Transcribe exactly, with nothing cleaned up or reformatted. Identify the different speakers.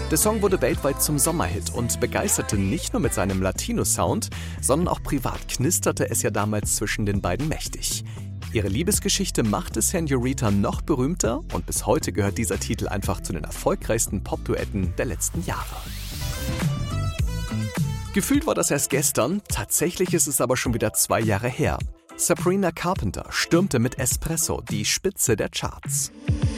Speaker 1: Der Song wurde weltweit zum Sommerhit und begeisterte nicht nur mit seinem Latino-Sound, sondern auch privat knisterte es ja damals zwischen den beiden mächtig. Ihre Liebesgeschichte machte Señorita noch berühmter und bis heute gehört dieser Titel einfach zu den erfolgreichsten Pop-Duetten der letzten Jahre. Gefühlt war das erst gestern, tatsächlich ist es aber schon wieder zwei Jahre her. Sabrina Carpenter stürmte mit Espresso die Spitze der Charts.